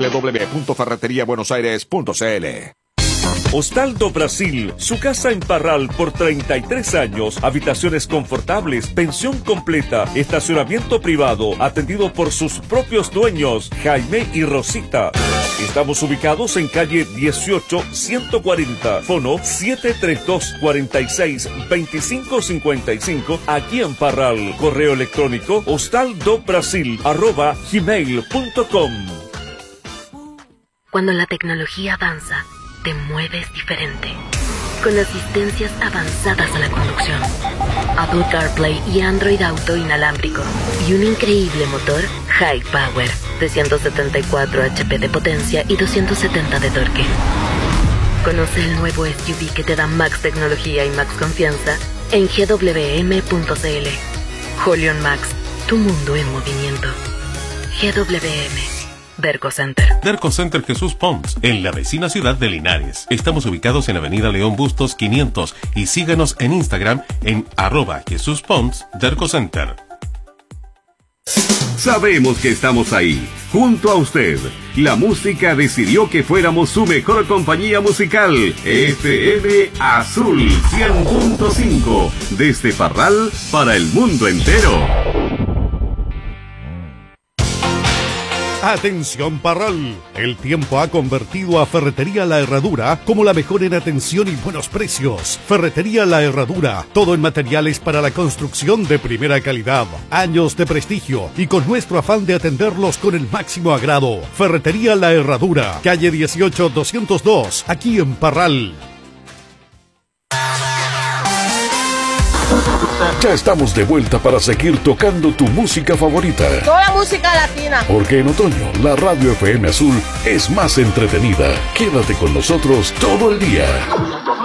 www.ferreteriabuenosaires.cl. Hostal do Brasil, su casa en Parral por 33 años, habitaciones confortables, pensión completa, estacionamiento privado, atendido por sus propios dueños, Jaime y Rosita. Estamos ubicados en calle 18 140, fono 732-46-2555, aquí en Parral. Correo electrónico hostaldobrasil@gmail.com. Cuando la tecnología avanza, te mueves diferente. Con asistencias avanzadas a la conducción, Apple CarPlay y Android Auto inalámbrico, y un increíble motor High Power de 174 HP de potencia y 270 de torque. Conoce el nuevo SUV que te da Max tecnología y Max confianza en gwm.cl. Holion Max, tu mundo en movimiento. GWM. Derco Center. Derco Center Jesús Pons, en la vecina ciudad de Linares. Estamos ubicados en Avenida León Bustos 500 y síganos en Instagram en @Jesús Pons Derco Center. Sabemos que estamos ahí, junto a usted. La música decidió que fuéramos su mejor compañía musical. FM Azul 100.5, desde Parral para el mundo entero. Atención Parral, el tiempo ha convertido a Ferretería La Herradura como la mejor en atención y buenos precios. Ferretería La Herradura, todo en materiales para la construcción de primera calidad, años de prestigio y con nuestro afán de atenderlos con el máximo agrado. Ferretería La Herradura, calle 18 202, aquí en Parral. Ya estamos de vuelta para seguir tocando tu música favorita. Toda música latina. Porque en otoño la radio FM Azul es más entretenida. Quédate con nosotros todo el día.